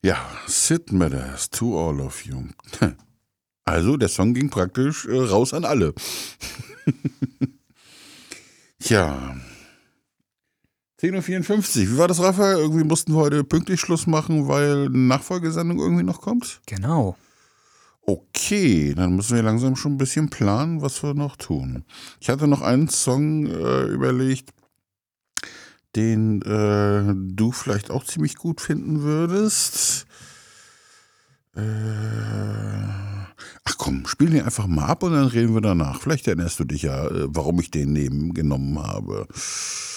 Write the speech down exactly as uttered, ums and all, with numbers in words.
Ja, Sid Meier's To All of You. Also, der Song ging praktisch äh, raus an alle. Tja. zehn Uhr vierundfünfzig. Wie war das, Raphael? Irgendwie mussten wir heute pünktlich Schluss machen, weil eine Nachfolgesendung irgendwie noch kommt? Genau. Okay, dann müssen wir langsam schon ein bisschen planen, was wir noch tun. Ich hatte noch einen Song äh, überlegt, den äh, du vielleicht auch ziemlich gut finden würdest. Äh, ach komm, spiel den einfach mal ab und dann reden wir danach. Vielleicht erinnerst du dich ja, äh, warum ich den neben genommen habe.